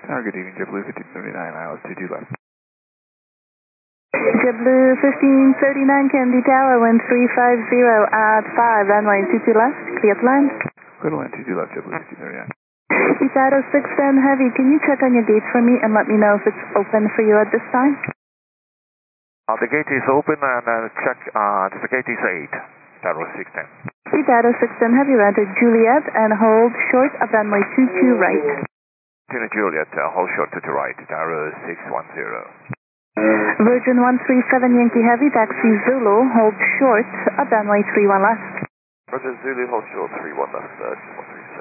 Good evening, JetBlue 1539, ILS 22 left. JetBlue 1539, Kennedy Tower, wind 350 at 5, runway 22 left, clear to land. Clear to land 22 left, JetBlue 1539. Itato 610 Heavy, can you check on your gate for me and let me know if it's open for you at this time? The gate is open and check, the gate is 8, Itato 610. Itato 610 Heavy, roger Juliet and hold short of runway 22 right. Juliet, hold short to the right, Itato 610. Virgin 137 Yankee Heavy, taxi Zulu, hold short of runway 31 left. Virgin Zulu, hold short 31 left,